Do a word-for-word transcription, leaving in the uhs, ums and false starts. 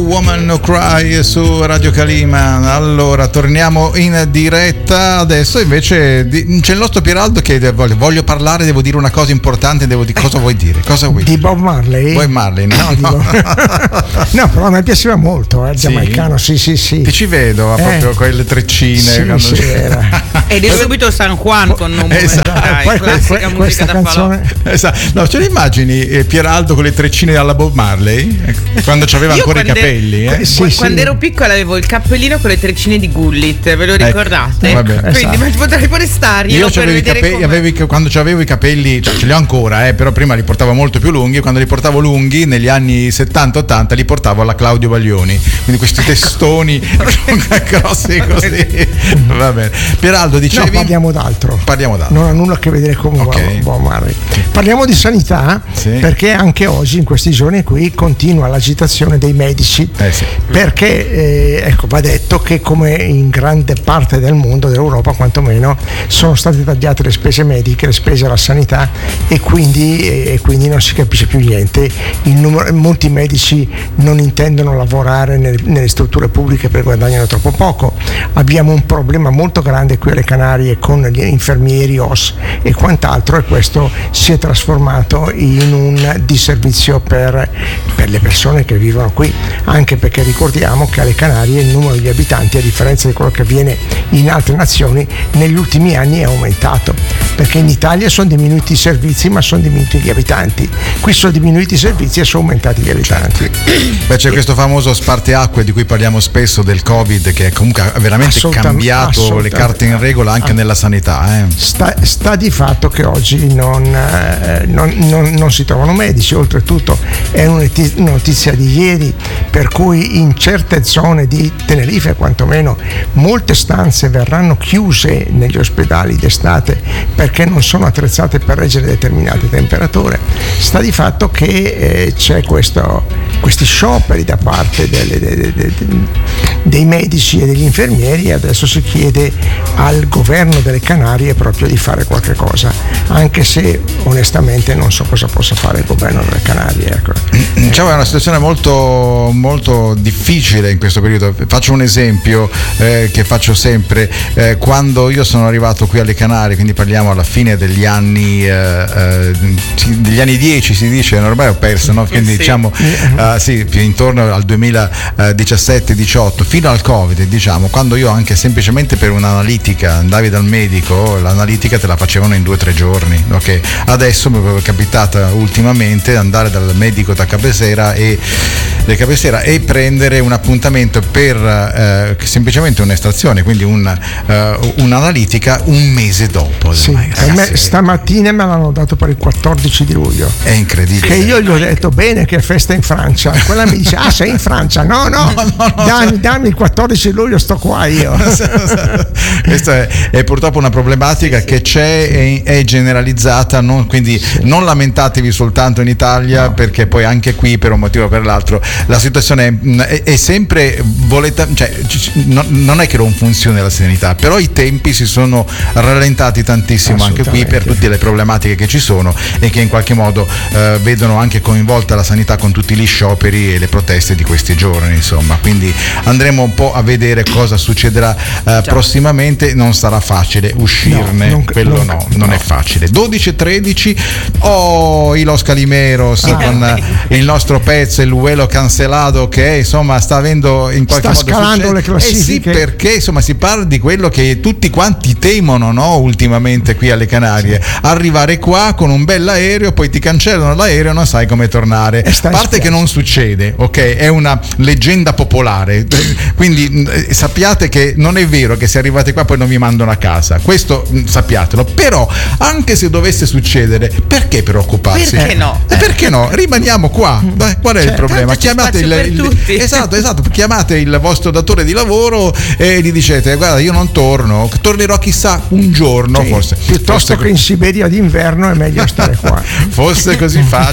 Woman No Cry su Radio Calima. Allora torniamo in diretta adesso, invece c'è il nostro Pieraldo che voglio, voglio parlare, devo dire una cosa importante, devo dire cosa vuoi dire? Cosa vuoi di dire? Bob Marley? Bob Marley, no? No, no. no, però a me piaceva molto, eh, il sì? giamaicano, sì sì sì. Ti ci vedo, eh. proprio quelle treccine. Sì, quando... sì, era. Ed è subito San Juan con nome, esatto. dai, Poi classica que- musica questa da canzone falò. Esatto. No, ce le immagini eh, Pieraldo con le treccine alla Bob Marley quando c'aveva Io ancora i quando capelli eh? sì, quando sì. ero piccola avevo il cappellino con le treccine di Gullit, ve lo ricordate? Eh, vabbè, Quindi esatto. ma potrei pure stargli io per c'avevo i vedere capelli, com'è. avevo i, quando avevo i capelli, cioè ce li ho ancora, eh, però prima li portavo molto più lunghi. Quando li portavo lunghi negli anni settanta ottanta li portavo alla Claudio Baglioni, quindi questi testoni grossi così. Va bene. Pieraldo, dicevi? No, parliamo d'altro. Parliamo d'altro. Non ha nulla a che vedere con Ok. Bob Marley. Parliamo di sanità, Sì. perché anche oggi in questi giorni qui continua l'agitazione dei medici, Eh sì. perché eh, ecco, va detto che come in grande parte del mondo, dell'Europa quantomeno, sono state tagliate le spese mediche, le spese alla sanità, e quindi, e quindi non si capisce più niente. Il numero, molti medici non intendono lavorare nel, nelle strutture pubbliche perché guadagnano troppo poco. Abbiamo un problema molto grande qui alle Canarie con gli infermieri, O S e quant'altro, e questo si è trasformato in un disservizio per, per le persone che vivono qui, anche perché ricordiamo che alle Canarie il numero di abitanti, a differenza di quello che avviene in altre nazioni, negli ultimi anni è aumentato, perché in Italia sono diminuiti i servizi ma sono diminuiti gli abitanti, qui sono diminuiti i servizi e sono aumentati gli abitanti. Beh, c'è questo famoso spartiacque di cui parliamo spesso del Covid, che comunque ha veramente Assolutamente, cambiato assolutamente. le carte in regola anche Ah. nella sanità. Eh. Sta, sta di fatto che oggi non, eh, non, non, non si trovano medici, oltretutto è una notizia di ieri per cui in certe zone di Tenerife quantomeno molte stanze verranno chiuse negli ospedali d'estate perché non sono attrezzate per reggere determinate temperature. Sta di fatto che eh, c'è questo, questi scioperi da parte delle, delle, delle, dei medici e degli infermieri, e adesso si chiede al governo delle Canarie proprio di fare qualche cosa, anche se onestamente non so cosa possa fare il governo delle Canarie. Ecco. Diciamo è una situazione molto, molto difficile in questo periodo. Faccio un esempio eh, che faccio sempre. Eh, quando io sono arrivato qui alle Canarie, quindi parliamo alla fine degli anni eh, eh, degli anni dieci, si dice, ormai ho perso, no? Quindi Sì. diciamo uh, sì, intorno al duemiladiciassette diciotto, fino al Covid, diciamo, quando io anche semplicemente per un'analitica andavi dal medico, l'analitica te la facevano in due o tre giorni, ok? Adesso mi è capitata ultimamente andare dal medico da cabecera e del cabecera e prendere un appuntamento per eh, semplicemente un'estrazione, quindi un, uh, un'analitica un mese dopo. Sì, Ormai, per me ragazzi, stamattina me l'hanno dato per il quattordici di luglio. è incredibile. Che io gli ho detto bene che è festa in Francia, quella mi dice ah sei in Francia, no no, No, no, no, dammi, cioè- dammi il quattordici luglio, sto qua io. Questa è, è purtroppo una problematica che c'è, è, è generalizzata, non, quindi non lamentatevi soltanto in Italia, No. perché poi anche qui per un motivo o per l'altro la situazione è, è, è sempre voleta, cioè, no, non è che non funzioni la sanità, però i tempi si sono rallentati tantissimo anche qui per tutte le problematiche che ci sono e che in qualche modo eh, vedono anche coinvolta la sanità con tutti gli scioperi e le proteste di questi giorni, insomma. Quindi andremo un po' a vedere cosa succederà eh, prossimamente. Non sarà facile uscirne, No, non- quello non- no, non no. è facile. dodici e tredici, oh, i Los Calimeros Ah. con eh, il nostro pezzo, il vuelo cancelato, che insomma sta avendo in qualche Sta modo scalando le successo. Eh sì, classifiche. perché insomma si parla di quello che tutti quanti temono, no, ultimamente qui alle Canarie, arrivare qua con un bell'aereo, poi ti cancellano l'aereo e non sai come tornare. E A stai in parte che spiaggia. non succede, ok? È una leggenda popolare, quindi eh, sappiate che non è vero che se arrivate qua poi non vi mandano a casa, questo mh, sappiatelo. Però anche se dovesse succedere, perché preoccuparsi? Perché no? Eh, perché no? Rimaniamo qua. Beh, qual è il problema? tanto c'è Chiamate il, spazio per il- tutti. esatto, esatto, chiamate il vostro datore di lavoro e gli dicete guarda, io non torno, tornerò chissà un giorno, Sì, forse piuttosto forse che in Siberia d'inverno è meglio stare qua. fosse così facile.